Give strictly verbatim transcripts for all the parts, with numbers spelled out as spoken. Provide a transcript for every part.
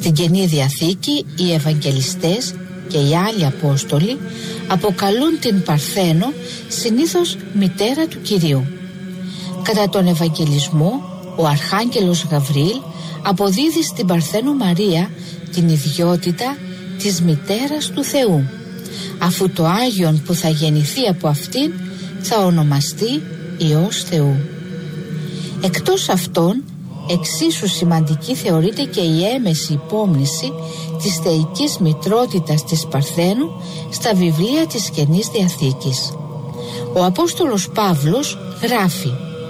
Στην Καινή Διαθήκη οι Ευαγγελιστές και οι άλλοι Απόστολοι αποκαλούν την Παρθένο συνήθως μητέρα του Κυρίου. Κατά τον Ευαγγελισμό, ο Αρχάγγελος Γαβρίλ αποδίδει στην Παρθένο Μαρία την ιδιότητα της μητέρας του Θεού, αφού το Άγιον που θα γεννηθεί από αυτήν θα ονομαστεί Υιός Θεού. Εκτός αυτών, εξίσου σημαντική θεωρείται και η έμεση υπόμνηση της θεϊκής μητρότητας της Παρθένου στα βιβλία της Καινής Διαθήκης. Ο Απόστολος Παύλος γράφει: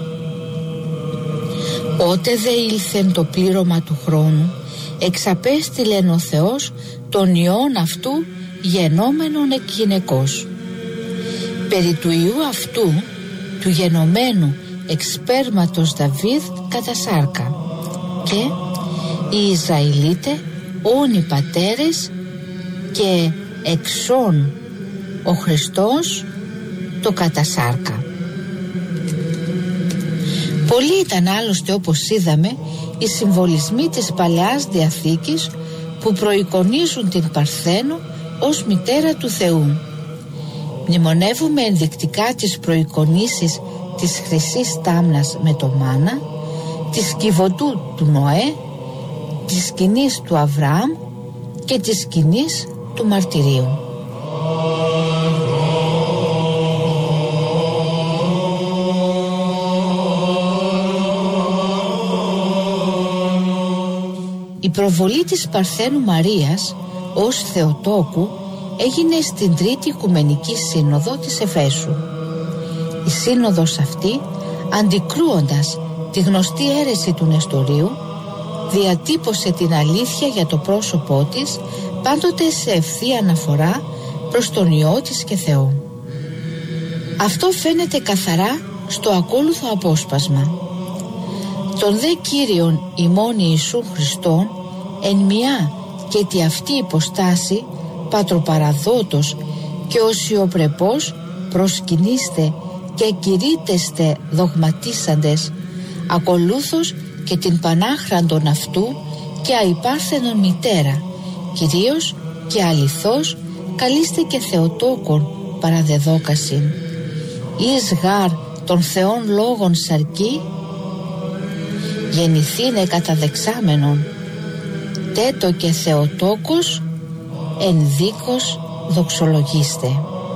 «Ότε δε ήλθεν το πλήρωμα του χρόνου, εξαπέστειλεν ο Θεός τον Υιόν αυτού γενόμενον εκ γυναικός. Περί του Υιού αυτού, του γενομένου εξ σπέρματος Δαβίδ κατά σάρκα, και οι Ισραηλίτε όν οι πατέρες και εξών ο Χριστός το κατά σάρκα». Πολλοί ήταν άλλωστε, όπως είδαμε, οι συμβολισμοί της Παλαιάς Διαθήκης που προεικονίζουν την Παρθένο ως μητέρα του Θεού. Μνημονεύουμε ενδεικτικά τις προεικονίσεις της χρυσής τάμνας με το μάνα, της Κιβωτού του Νοέ, της σκηνής του Αβραάμ και της σκηνής του μαρτυρίου. Η προβολή της Παρθένου Μαρίας ως Θεοτόκου έγινε στην Τρίτη Οικουμενική Σύνοδο της Εφέσου. Η σύνοδος αυτή, αντικρούοντας τη γνωστή αίρεση του Νεστορίου, διατύπωσε την αλήθεια για το πρόσωπό της, πάντοτε σε ευθεία αναφορά προς τον Υιό της και Θεό. Αυτό φαίνεται καθαρά στο ακόλουθο απόσπασμα. Τον δε Κύριον ημών Ιησού Χριστόν εν μια και τη αυτή υποστάση πατροπαραδότος και οσιοπρεπώς προσκυνείστε και κηρύτεστε δογματίσαντες, ακολούθως και την πανάχραντον αυτού και αϊπάρθενον μητέρα, κυρίως και αληθώς καλείστε και Θεοτόκον παραδεδόκασιν. Εις γάρ των Θεών λόγων σαρκή, γεννηθήνε καταδεξάμενον, τέτο και Θεοτόκος εν δίκος δοξολογίστε.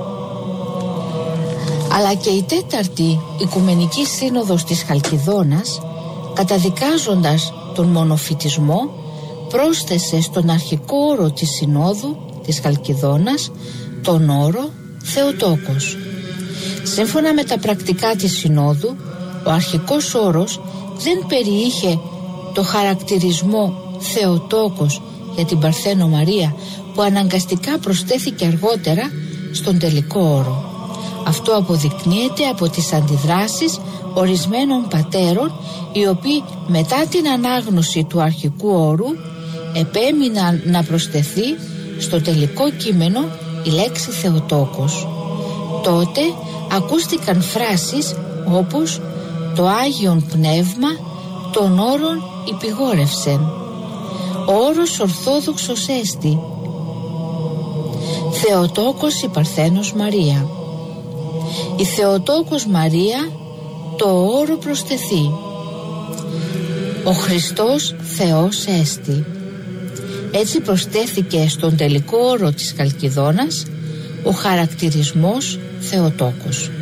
Αλλά και η τέταρτη Οικουμενική Σύνοδος της Χαλκιδόνας, καταδικάζοντας τον μονοφυτισμό, πρόσθεσε στον αρχικό όρο της Συνόδου της Χαλκιδόνας τον όρο Θεοτόκος. Σύμφωνα με τα πρακτικά της Συνόδου, ο αρχικός όρος δεν περιείχε το χαρακτηρισμό Θεοτόκος για την Παρθένο Μαρία, που αναγκαστικά προσθέθηκε αργότερα στον τελικό όρο. Αυτό αποδεικνύεται από τις αντιδράσεις ορισμένων πατέρων, οι οποίοι μετά την ανάγνωση του αρχικού όρου επέμειναν να προσθεθεί στο τελικό κείμενο η λέξη Θεοτόκος. Τότε ακούστηκαν φράσεις όπως «το Άγιον Πνεύμα των όρων υπηγόρευσεν», «ο όρος ορθόδοξος έστι», «Θεοτόκος η Παρθένος Μαρία», «η Θεοτόκος Μαρία το όρο προσθεθεί», «ο Χριστός Θεός έστι». Έτσι προσθέθηκε στον τελικό όρο της Χαλκιδόνας ο χαρακτηρισμός Θεοτόκος.